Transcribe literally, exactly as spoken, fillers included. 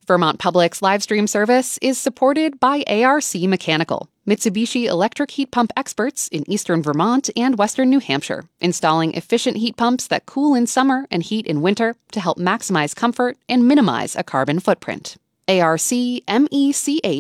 Vermont Public's live stream service is supported by A R C Mechanical, Mitsubishi electric heat pump experts in eastern Vermont and western New Hampshire, installing efficient heat pumps that cool in summer and heat in winter to help maximize comfort and minimize a carbon footprint. A R C M E C H